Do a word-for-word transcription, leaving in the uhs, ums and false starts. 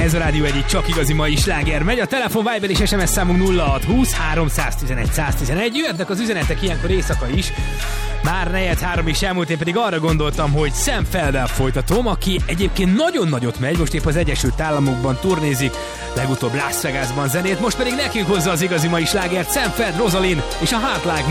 Ez a Rádió egyik csak igazi mai sláger. Megy a telefon, Viber és es em es számunk nulla hat húsz háromszáztizenegy száztizenegy. Jöhetnek az üzenetek ilyenkor éjszaka is. Már negyed három is elmúlt, én pedig arra gondoltam, hogy Sam Felddel folytatom, aki egyébként nagyon nagyot megy, most épp az Egyesült Államokban turnézik, legutóbb Las Vegasban zenét, most pedig nekünk hozza az igazi mai slágert Sam Feld, Rosalind és a Heart Like